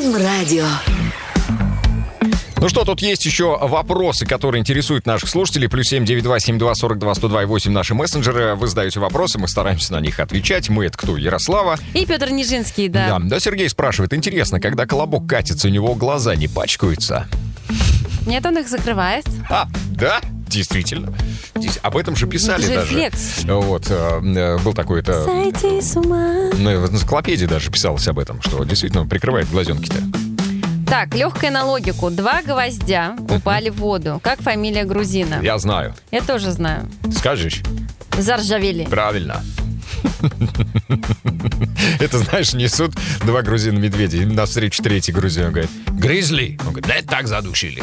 БИМ-радио. Ну что, тут есть еще вопросы, которые интересуют наших слушателей. +7 92 72 42 102 8 наши мессенджеры. Вы задаете вопросы, мы стараемся на них отвечать. Мы — это кто? Ярослава. И Петр Нижинский, да. Да, Сергей спрашивает. Интересно, когда колобок катится, у него глаза не пачкаются? Нет, он их закрывает. Да? Действительно. Об этом же писали это же даже. рефлекс. Вот, был такой это. Сойти с ума. В энциклопедии даже писалось об этом, что действительно он прикрывает глазенки-то. Так, легкая на логику. 2 гвоздя упали в воду. Как фамилия грузина? Я знаю. Я тоже знаю. Скажешь? Заржавели. Правильно. Это, знаешь, несут 2 грузина-медведя. Им навстречу 3-й грузин. Он говорит: гризли. Он говорит: да, так задушили.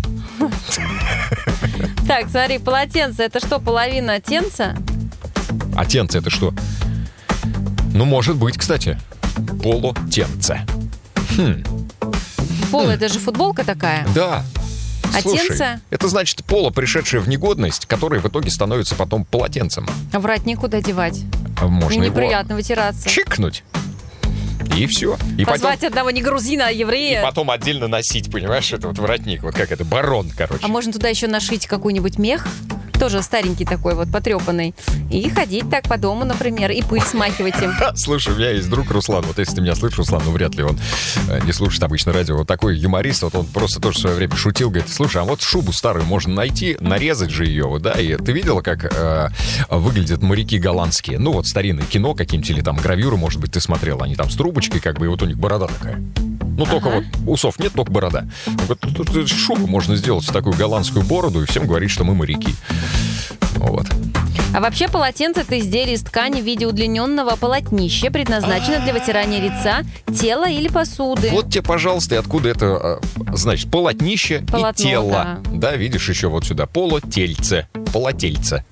Так, смотри, полотенце — это что, половина тенца? А тенце — это что? Ну, может быть, кстати. Полотенце. Поло — это же футболка такая. Да. А Слушай, тенце? это значит поло, пришедшее в негодность, которое в итоге становится потом полотенцем. А воротник куда девать? Можно Мне его неприятно вытираться. чикнуть. И все. И Позвать одного не грузина, а еврея. И потом отдельно носить, понимаешь, это вот воротник. Вот как это, барон, короче. А можно туда еще нашить какой-нибудь мех, тоже старенький такой вот, потрепанный, и ходить так по дому, например, и пыль смахивать им. Слушай, у меня есть друг Руслан. Вот если ты меня слышишь, Руслан, ну вряд ли он не слушает обычно радио. Вот такой юморист, вот он просто тоже в свое время шутил, говорит: слушай, а вот шубу старую можно найти, нарезать же ее, вот, да, и ты видела, как выглядят моряки голландские? Ну вот старинное кино каким-нибудь, или там гравюру, может быть, ты смотрела, они там с трубочкой, как бы, и вот у них борода такая. Ну, только вот усов нет, только борода. Тут шубу можно сделать в такую голландскую бороду и всем говорить, что мы моряки. Вот. А вообще полотенце — это изделие из ткани в виде удлиненного полотнища, предназначено для вытирания лица, тела или посуды. Вот тебе, пожалуйста, и откуда это, значит, полотнище Полотно, и тело. да. Да, видишь еще вот сюда. Полотельце. Полотельце.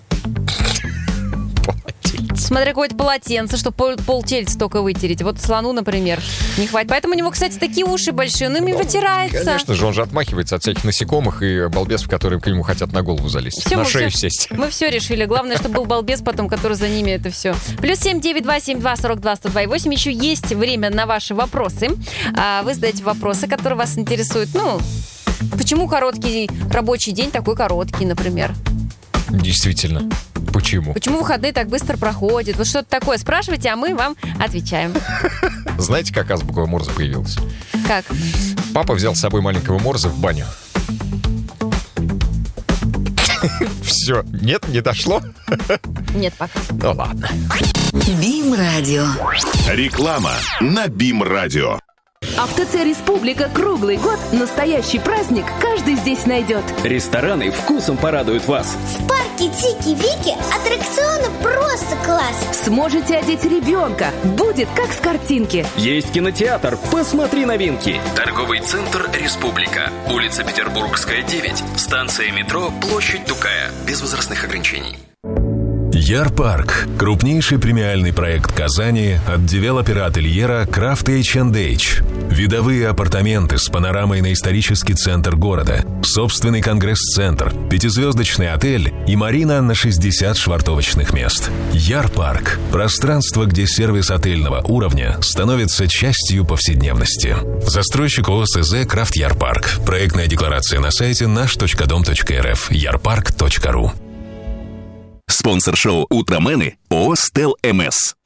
Смотря какое-то полотенце, чтобы полтельца только вытереть. Вот слону, например, не хватит. Поэтому у него, кстати, такие уши большие, он ими вытирается. Конечно же, он же отмахивается от всяких насекомых и балбесов, которые к нему хотят на голову залезть. Всё, на шею сесть. Мы все решили. Главное, чтобы был балбес потом, который за ними это все. +7 92 72 42 102 8. Еще есть время на ваши вопросы. Вы задаете вопросы, которые вас интересуют. Ну, почему короткий рабочий день такой короткий, например? Действительно. Почему? Почему выходные так быстро проходят? Вот что-то такое спрашивайте, а мы вам отвечаем. Знаете, как азбука Морзе появилась? Как? Папа взял с собой маленького Морзе в баню. Все. Нет, не дошло? Нет, пока. Ну ладно. БИМ-радио. Реклама на БИМ-радио. В ТЦ «Республика» круглый год настоящий праздник каждый здесь найдет. Рестораны вкусом порадуют вас. В парке Тики-Вики аттракционы просто класс. Сможете одеть ребенка. Будет как с картинки. Есть кинотеатр. Посмотри новинки. Торговый центр «Республика». Улица Петербургская, 9. Станция метро «Площадь Тукая». Без возрастных ограничений. Ярпарк – крупнейший премиальный проект Казани от девелопера-ательера Крафт H&H. Видовые апартаменты с панорамой на исторический центр города, собственный конгресс-центр, 5-звездочный отель и марина на 60 швартовочных мест. Ярпарк – пространство, где сервис отельного уровня становится частью повседневности. Застройщик ОСЗ «Крафт Ярпарк». Проектная декларация на сайте наш.дом.рф. Ярпарк.ру. Спонсор шоу «Утромены» ООО «Стел МС».